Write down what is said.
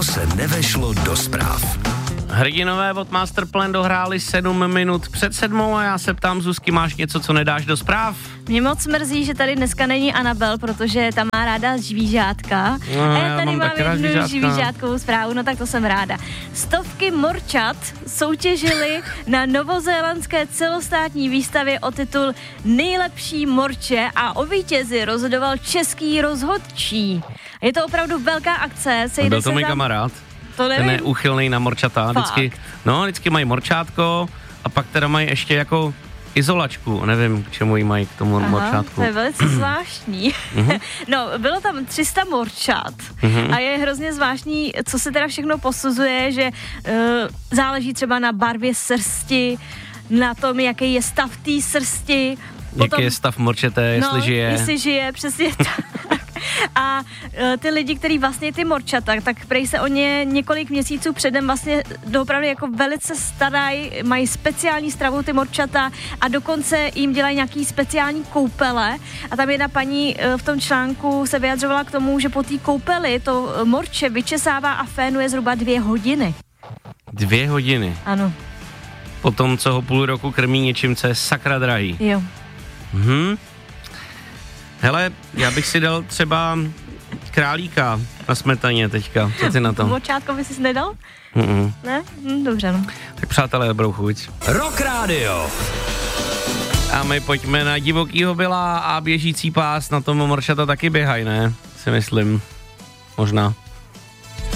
co se nevešlo do zpráv. Hrdinové od Masterplan dohráli 7 minut před 7 a já se ptám, Zuzky, máš něco, co nedáš do zpráv? Mě moc mrzí, že tady dneska není Anabel, protože ta má ráda žvížátka. No, a já tady mám jednu žvížátka. žvížátkovou zprávu, no tak to jsem ráda. Stovky morčat soutěžily na novozélandské celostátní výstavě o titul Nejlepší morče a o vítězi rozhodoval český rozhodčí. Je to opravdu velká akce. Byl to můj kamarád. To nevím. Ten je úchylnej na morčata. Vždycky mají morčátko a pak teda mají ještě jako izolačku. Nevím, k čemu jí mají k tomu morčátku. To je velice zvláštní. No, bylo tam 300 morčat a je hrozně zvláštní, co se teda všechno posuzuje, že záleží třeba na barvě srsti, na tom, jaký je stav té srsti. Jaký je stav morčete, jestli žije. Přesně tak. A ty lidi, kteří vlastně ty morčata, tak prej se o ně několik měsíců předem vlastně doopravdy jako velice starají, mají speciální stravu ty morčata a dokonce jim dělají nějaký speciální koupele a tam jedna paní v tom článku se vyjadřovala k tomu, že po té koupeli to morče vyčesává a fénuje zhruba 2 hodiny. 2 hodiny? Ano. Potom, co ho půl roku krmí něčím, co je sakra drahý. Jo. Hele, já bych si dal třeba králíka na smetaně teďka. Co ty na to? Morčátko by jsi nedal? Ne? Dobře, no. Tak přátelé, dobrou chuť. Rock Radio. A my pojďme na divokýho byla a běžící pás, na tom morčata taky běhají, ne? Si myslím. Možná.